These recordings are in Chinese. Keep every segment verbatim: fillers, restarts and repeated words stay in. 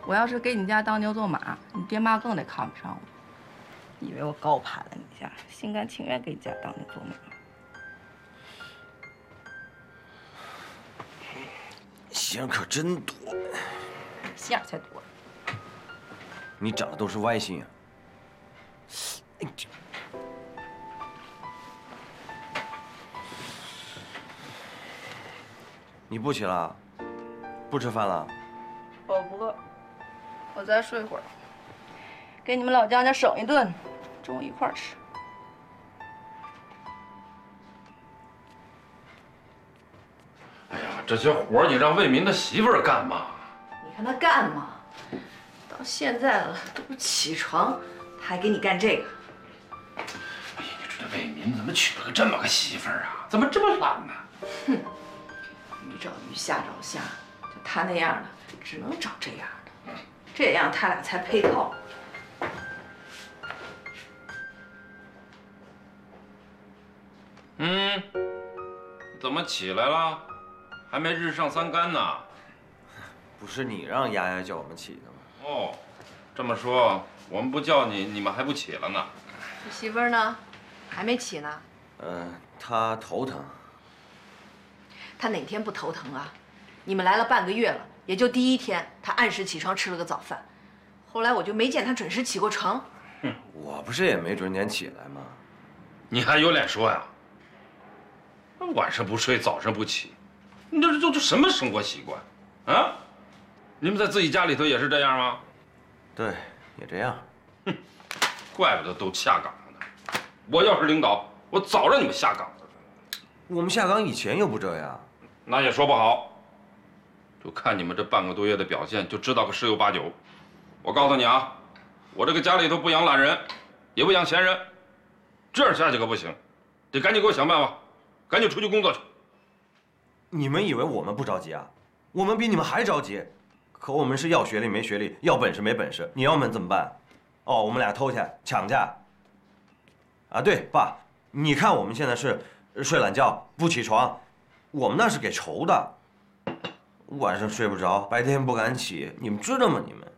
我要是给你家当牛做马，你爹妈更得看不上我。以为我高攀了你家，心甘情愿给你家当牛做马。 心眼可真多， 心眼才多。 你长的都是歪心眼。哎，这。 你不起了？不吃饭了？ 我不饿，我再睡会儿，给你们老姜家省一顿，中午一块儿吃。 哎呀，这些活儿你让魏民的媳妇儿干嘛？ 你看他干嘛？到现在了都不起床，他还给你干这个。 哎呀，你说这魏民怎么娶了个这么个媳妇儿啊？怎么这么懒呢？ 哼！ 鱼找鱼，虾找虾，就他那样的，只能找这样的，这样他俩才配套。 嗯，怎么起来了？还没日上三竿呢。 不是你让丫丫叫我们起的吗？ 哦，这么说，我们不叫你，你们还不起了呢？ 你媳妇儿呢？还没起呢。 嗯，她头疼。 他哪天不头疼啊？你们来了半个月了，也就第一天他按时起床吃了个早饭，后来我就没见他准时起过床。 哼，我不是也没准点起来吗？ 你还有脸说呀？晚上不睡，早上不起，你这这这什么生活习惯啊？你们在自己家里头也是这样吗？ 对，也这样。 哼，怪不得都下岗了呢。我要是领导，我早让你们下岗了。 我们下岗以前又不这样。 那也说不好，就看你们这半个多月的表现，就知道个十有八九。我告诉你啊，我这个家里头不养懒人，也不养闲人，这样下去可不行，得赶紧给我想办法，赶紧出去工作去。 你们以为我们不着急啊？我们比你们还着急，可我们是要学历没学历，要本事没本事。你要我们怎么办？哦，我们俩偷去抢去。啊，对，爸，你看我们现在是睡懒觉不起床。 我们那是给愁的，晚上睡不着，白天不敢起，你们知道吗？你们。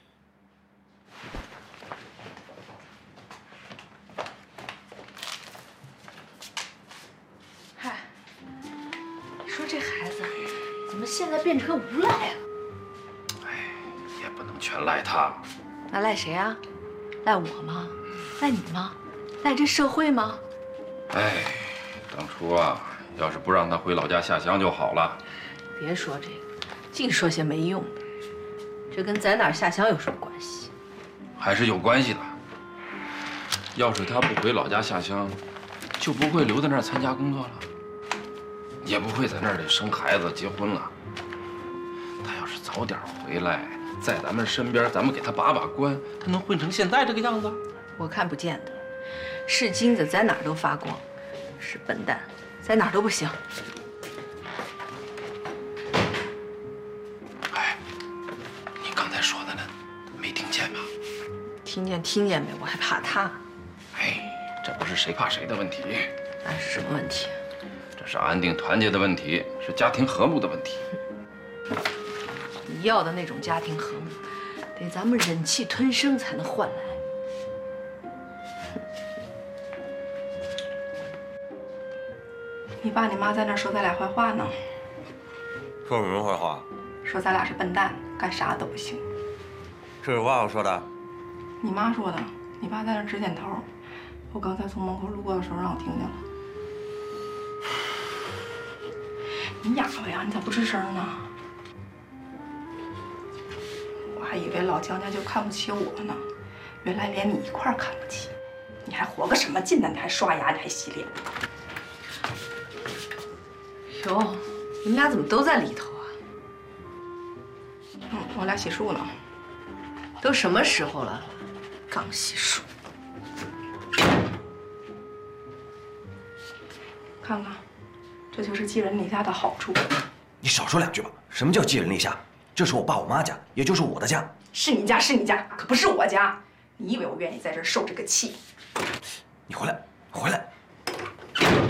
嗨，你说这孩子怎么现在变成无赖了？ 哎，也不能全赖他。 那赖谁啊？赖我吗？赖你吗？赖这社会吗？ 哎，当初啊。 要是不让他回老家下乡就好了。 别说这个，净说些没用的。这跟在哪儿下乡有什么关系？ 还是有关系的。要是他不回老家下乡，就不会留在那儿参加工作了，也不会在那里生孩子、结婚了。他要是早点回来，在咱们身边，咱们给他把把关，他能混成现在这个样子？ 我看不见得。是金子在哪儿都发光，是笨蛋。 在哪儿都不行。 哎，你刚才说的呢，没听见吗？ 听见听见没？我还怕他。 哎，这不是谁怕谁的问题， 那是什么问题？ 这是安定团结的问题，是家庭和睦的问题。 你要的那种家庭和睦，得咱们忍气吞声才能换来。 你爸你妈在那说咱俩坏话呢。 说什么坏话？ 说咱俩是笨蛋，干啥都不行。 这是我爸爸说的。 你妈说的。你爸在那直点头。我刚才从门口路过的时候，让我听见了。你哑巴呀？你咋不吱声呢？我还以为老姜家就看不起我呢，原来连你一块儿看不起。你还活个什么劲呢？你还刷牙，你还洗脸。 哟，你们俩怎么都在里头啊？ 嗯，我俩洗漱呢。 都什么时候了，刚洗漱。 看看，这就是寄人篱下的好处。 你少说两句吧。什么叫寄人篱下？这是我爸我妈家，也就是我的家。 是你家，是你家，可不是我家。你以为我愿意在这儿受这个气？ 你回来，回来。